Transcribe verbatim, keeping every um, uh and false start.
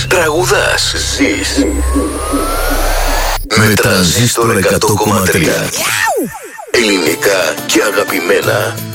τραγουδάς, ζεις. Με Τρανζίστορ εκατό κόμμα τρία. Ελληνικά και αγαπημένα.